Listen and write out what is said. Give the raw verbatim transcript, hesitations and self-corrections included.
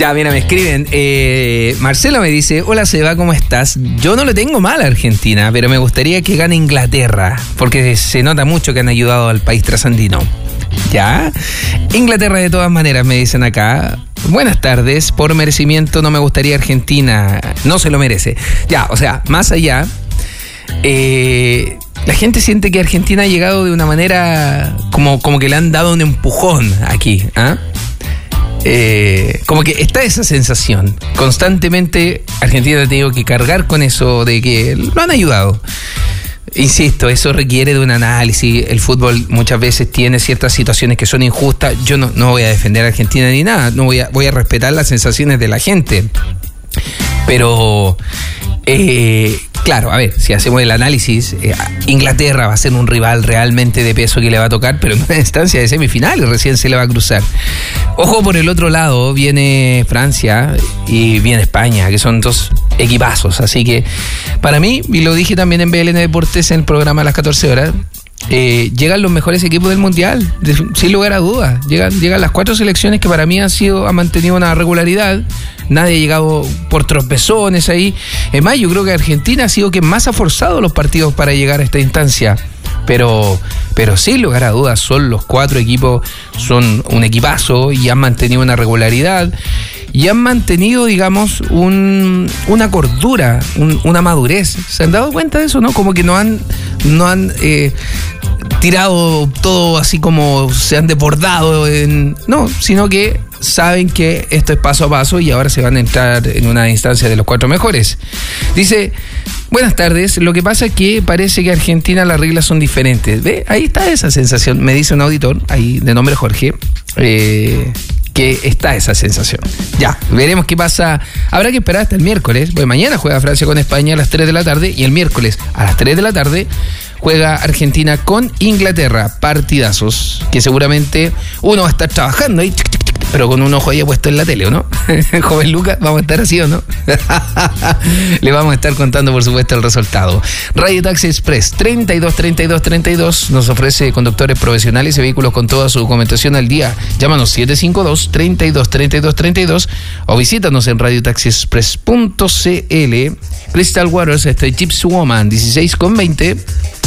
Ya, mira, me escriben. Eh, Marcelo me dice: hola Seba, ¿cómo estás? Yo no le tengo mal a Argentina, pero me gustaría que gane Inglaterra, porque se nota mucho que han ayudado al país trasandino. ¿Ya? Inglaterra de todas maneras, me dicen acá. Buenas tardes, por merecimiento no me gustaría Argentina, no se lo merece. Ya, o sea, más allá, eh, la gente siente que Argentina ha llegado de una manera como, como que le han dado un empujón aquí, ¿ah? ¿eh? Eh, como que está esa sensación. Constantemente Argentina ha tenido que cargar con eso de que lo han ayudado. Insisto, eso requiere de un análisis. El fútbol muchas veces tiene ciertas situaciones que son injustas. Yo no, no voy a defender a Argentina ni nada. No voy a, voy a respetar las sensaciones de la gente. Pero eh, claro, a ver, si hacemos el análisis, eh, Inglaterra va a ser un rival realmente de peso que le va a tocar, pero en una instancia de semifinales recién se le va a cruzar. Ojo, por el otro lado viene Francia y viene España, que son dos equipazos. Así que para mí, y lo dije también en B L N Deportes en el programa a las catorce horas, eh, llegan los mejores equipos del Mundial, de, sin lugar a dudas. Llegan, llegan las cuatro selecciones que para mí han sido, han mantenido una regularidad. Nadie ha llegado por tropezones ahí. Es más, yo creo que Argentina ha sido quien más ha forzado los partidos para llegar a esta instancia. Pero, pero sin lugar a dudas, son los cuatro equipos, son un equipazo y han mantenido una regularidad y han mantenido, digamos, un, una cordura, un, una madurez. ¿Se han dado cuenta de eso, no? Como que no han, no han eh, tirado todo así como se han desbordado en, no, sino que saben que esto es paso a paso y ahora se van a entrar en una instancia de los cuatro mejores. Dice: buenas tardes, lo que pasa es que parece que Argentina las reglas son diferentes. ¿Ve? Ahí está esa sensación, me dice un auditor, ahí de nombre Jorge, eh, que está esa sensación. Ya, veremos qué pasa. Habrá que esperar hasta el miércoles, porque mañana juega Francia con España a las tres de la tarde y el miércoles a las tres de la tarde juega Argentina con Inglaterra. Partidazos que seguramente uno va a estar trabajando ahí, pero con un ojo ahí puesto en la tele, ¿o no? Joven Lucas, ¿vamos a estar así o no? Le vamos a estar contando, por supuesto, el resultado. Radio Taxi Express treinta y dos, treinta y dos, treinta y dos nos ofrece conductores profesionales y vehículos con toda su documentación al día. Llámanos siete cinco dos, treinta y dos, treinta y dos, treinta y dos o visítanos en radio taxi express punto c l. Crystal Waters, este Gypsy Woman dieciséis con veinte.